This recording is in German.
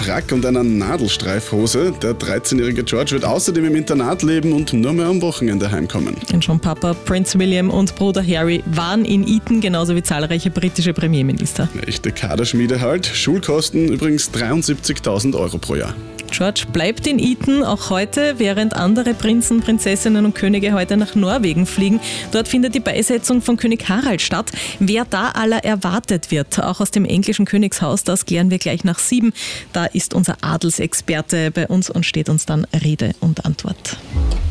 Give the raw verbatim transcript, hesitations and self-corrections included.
Frack und einer Nadelstreifhose. Der dreizehnjährige George wird außerdem im Internat leben und nur mehr am Wochenende heimkommen. Und schon Papa Prince William und Bruder Harry waren in Eton, genauso wie zahlreiche britische Premierminister. Eine echte Kaderschmiede halt. Schulkosten übrigens dreiundsiebzigtausend Euro pro Jahr. George bleibt in Eton auch heute, während andere Prinzen, Prinzessinnen und Könige heute nach Norwegen fliegen. Dort findet die Beisetzung von König Harald statt. Wer da aller erwartet wird, auch aus dem englischen Königshaus, das klären wir gleich nach sieben. Da ist unser Adelsexperte bei uns und steht uns dann Rede und Antwort.